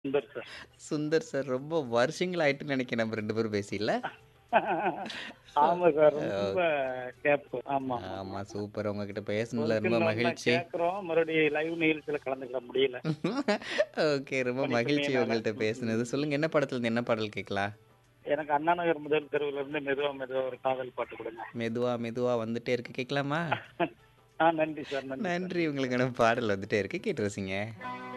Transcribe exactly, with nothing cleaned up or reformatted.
Sundar sir. Sundar sir. ரொம்ப வருஷங்கள் ஆயிட்டுன்னு நெனைக்கிறேன் நம்ம ரெண்டு பேரும் பேசி இல்ல? ஆமா சார். ஓ ரொம்ப கேப்பு. ஆமா, ஆமா, ஆமா, ஆமா. ஆமா. சூப்பர். உங்ககிட்ட பேசுனதுல ரொம்ப ஒர்க்குன்னு வந்தா மகிழ்ச்சி. கேட்குறோம். மறுபடியும் லைவ் நிகழ்ச்சியில கலந்துக்கிட முடியல. ஓகே. ரொம்ப மகிழ்ச்சி பணிச்சுமையினால. உங்கள்ட்ட பேசுனது. ம். சொல்லுங்க என்ன படத்துலருந்து என்ன பாடல் கேட்கலாம்? எனக்கு அண்ணா நகர் முதல் தெருவுலருந்து மெதுவா மெதுவா ஒரு காதல் பாட்டு குடுங்க. மெதுவா, மெதுவா வந்துட்டே இருக்கு கேட்கலாமா? ஆ நன்றி சார், நன்றி சார். நன்றி. உங்களுக்கான பாடல் வந்துட்டே இருக்கு. கேட்டு ரசிங்க.